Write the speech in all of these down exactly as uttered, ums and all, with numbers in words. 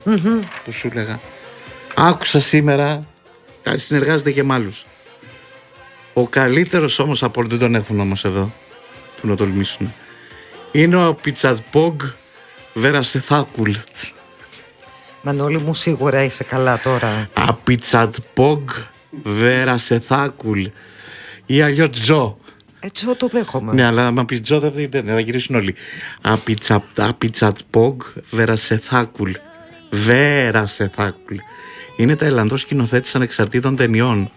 mm-hmm. που σου έλεγα. Άκουσα σήμερα, συνεργάζεται και με άλλους. Ο καλύτερος όμως από όλους, δεν τον έχουν όμως εδώ, που να τολμήσουν, είναι ο Πιτσατπόγκ Βερασεθάκουλ. Μανώλη μου, σίγουρα είσαι καλά τώρα. Απιτσατπόγκ Βερασεθάκουλ. Ή αλλιώς Τζο. Ε, Τζο το δέχομαι. Ναι, αλλά άμα πεις Τζο δεν θα γυρίσουν όλοι. Απιτσατπόγκ Βερασεθάκουλ. Βερασεθάκουλ. Είναι Ταϊλανδός σκηνοθέτης ανεξαρτήτων ταινιών.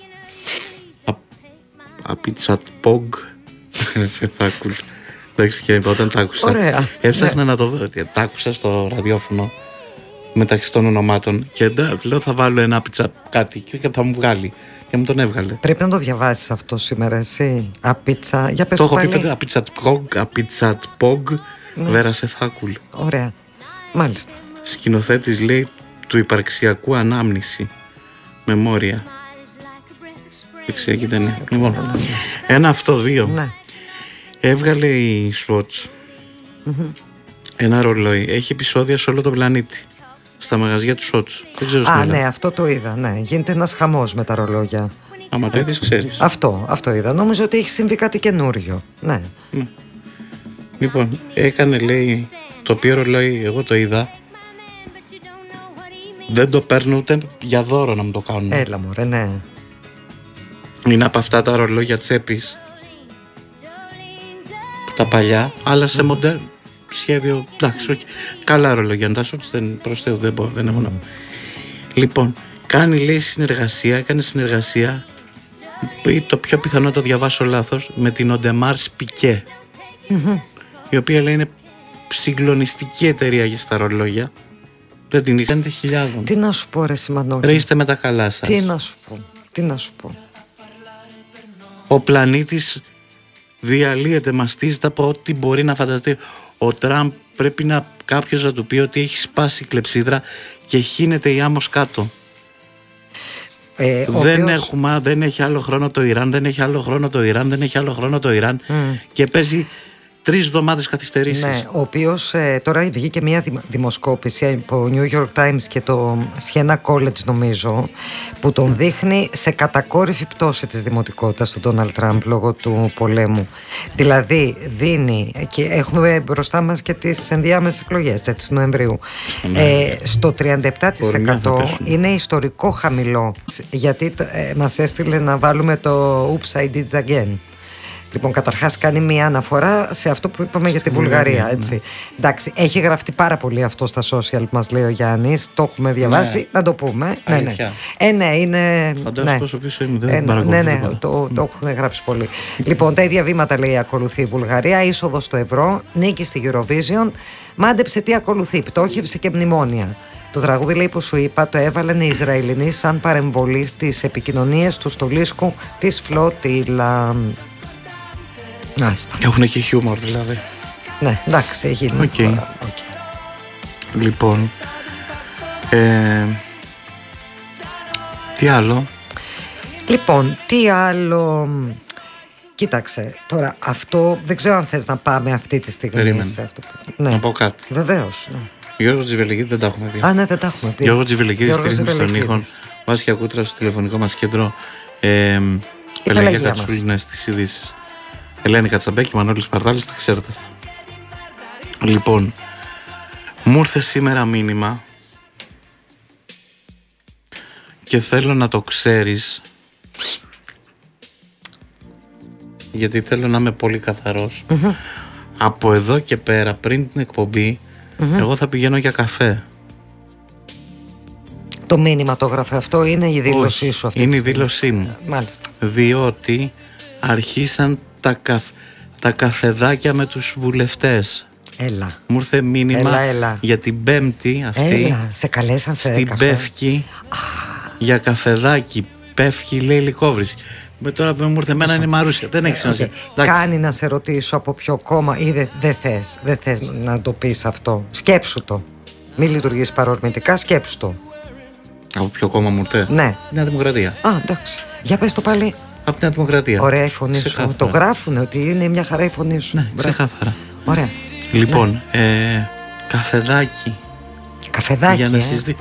Απιτσατπόγκ Βερασεθάκουλ. Εντάξει, και όταν τα άκουσα, ωραία, έψαχνα ναι. να το δω. Τα άκουσα στο ραδιόφωνο μεταξύ των ονομάτων και λέω θα βάλω ένα πιτσα κάτι και θα μου βγάλει. Και μου τον έβγαλε. Πρέπει να το διαβάσεις αυτό σήμερα, εσύ. Απίτσα. Για πες το το έχω πει, Απιτσατπόγκ, Απιτσατπόγκ Βερασεθάκουλ. Ωραία. Μάλιστα. Σκηνοθέτης, λέει, του υπαρξιακού ανάμνηση. Μεμόρια. Υπαρξιακή ταινία. Λοιπόν, ένα αυτό, δύο. Ναι. Έβγαλε η Swatch mm-hmm. ένα ρολόι. Έχει επεισόδια σε όλο τον πλανήτη. Στα μαγαζιά του Swatch. Δεν ξέρω. Α, ναι, αυτό το είδα. Ναι. Γίνεται ένας χαμός με τα ρολόγια. Άμα το είδες, ξέρεις. Αυτό, αυτό είδα. Νόμιζα ότι έχει συμβεί κάτι καινούριο. Ναι. ναι. Λοιπόν, έκανε, λέει, το οποίο ρολόι, εγώ το είδα. Δεν το παίρνω ούτε για δώρο να μου το κάνουν. Έλα μωρέ, ναι. Είναι από αυτά τα ρολόγια τσέπης, τα παλιά, αλλά σε mm. μοντέλο σχέδιο, εντάξει, όχι. Καλά ρολόγια, αν τα σώτς δεν προς Θεού, δεν, δεν έχω mm. να πω. Λοιπόν, κάνει, λέει, συνεργασία, έκανε συνεργασία, το πιο πιθανό το διαβάσω λάθος, με την Οντεμάρς Πικέ, mm-hmm. η οποία, λέει, είναι συγκλονιστική εταιρεία για στα ρολόγια. Δεν την είχαν χιλιάδων. Τι να σου πω, ρε Σιμανώλη. Ρε, είστε με τα καλά σας. Τι να σου πω, τι να σου πω. Ο πλανήτης διαλύεται, μαστίζεται από ό,τι μπορεί να φανταστεί. Ο Τραμπ πρέπει να κάποιος να του πει ότι έχει σπάσει η κλεψίδρα και χύνεται η άμμος κάτω. Ε, δεν, οποίος... έχουμε, δεν έχει άλλο χρόνο το Ιράν, δεν έχει άλλο χρόνο το Ιράν, δεν έχει άλλο χρόνο το Ιράν mm. και παίζει τρεις εβδομάδες καθυστερήσεις. Ναι, ο οποίος ε, τώρα βγήκε μια δημο, δημοσκόπηση από New York Times και το Siena College, νομίζω, που τον δείχνει σε κατακόρυφη πτώση της δημοτικότητας του Ντόναλντ Τραμπ λόγω του πολέμου. Δηλαδή δίνει, και έχουμε μπροστά μας και τις ενδιάμεσες εκλογές έτσι, του Νοεμβρίου, ναι. ε, στο τριάντα επτά τοις εκατό είναι ιστορικό χαμηλό, γιατί ε, μας έστειλε να βάλουμε το Oops, I did it again. Λοιπόν, καταρχάς κάνει μια αναφορά σε αυτό που είπαμε για τη Βουλγαρία, έτσι. Ναι. Εντάξει, έχει γραφτεί πάρα πολύ αυτό στα social που μας λέει ο Γιάννης, το έχουμε διαβάσει, ναι. να το πούμε. Ναι, ναι. Ε, ναι, είναι... Φαντάζομαι πόσο πίσω είμαι, δεν ε, παρακολουθώ. Ναι, ναι, το, το έχουν γράψει πολύ. Λοιπόν, τα ίδια βήματα, λέει, ακολουθεί η Βουλγαρία, είσοδο στο ευρώ, νίκη στη Eurovision, μάντεψε τι ακολουθεί, πτώχευση και μνημόνια. Το τραγούδι, λέει, που σου είπα, το έβαλαν οι Ισραηλινοί σαν παρεμβολή στις επικοινωνίες του στολίσκου της φλότιλα. Έχουν και χιούμορ, δηλαδή. Ναι, εντάξει, έχει γίνει. Okay. Okay. Λοιπόν, ε, τι άλλο? Λοιπόν, τι άλλο? Κοίταξε, τώρα αυτό δεν ξέρω αν θες να πάμε αυτή τη στιγμή. Περίμενε, σε αυτό που... ναι. να πω κάτι. Βεβαίως, ναι. Γιώργο Τζιβελεκίδη δεν τα έχουμε πει. Α, ναι, δεν τα έχουμε πει. Γιώργο Τζιβελεκίδη, στηρίζουμε στον ήχο. Βάσια Κούτρα στο τηλεφωνικό μας κέντρο. Ε, Πελαγία Κατσούλη στις ειδήσεις. Ελένη Κατσαμπέκη, Μανώλης Παρτάλης, τα ξέρετε αυτά. Λοιπόν, μου ήρθε σήμερα μήνυμα και θέλω να το ξέρεις, γιατί θέλω να είμαι πολύ καθαρός. Mm-hmm. Από εδώ και πέρα, πριν την εκπομπή, mm-hmm. εγώ θα πηγαίνω για καφέ. Το μήνυμα το γράφε αυτό, είναι η δήλωσή Όχι, σου αυτή? Είναι η δήλωσή μου. Μάλιστα. Διότι αρχίσαν τα, καφ, τα καφεδάκια με τους βουλευτές. Έλα. Μου ήρθε μήνυμα έλα, έλα. για την Πέμπτη αυτή. Έλα, σε καλέσαν σε στην καφέ. Πεύκη για καφεδάκι. Πεύκη, λέει, Λυκόβρηση. Με τώρα που μου ήρθε εμένα είναι Μαρούσια. Δεν έχει σημασία. Okay. Κάνει να σε ρωτήσω από ποιο κόμμα ή δεν δε θες, δε θες να το πεις αυτό. Σκέψου το. Μην λειτουργείς παρορμητικά, σκέψου το. Από ποιο κόμμα μου ήρθε? Ναι. Νέα Δημοκρατία. Α, εντάξει. Για πες το πάλι. Από την Νέα Δημοκρατία. Ωραία η φωνή ξεκάθαρα. Σου. Το γράφουνε ότι είναι μια χαρά η φωνή σου. Ναι, ξεκάθαρα. Ωραία. Λοιπόν, ναι. ε, καφεδάκι. Καφεδάκι. Για να ε. συζητήσουμε.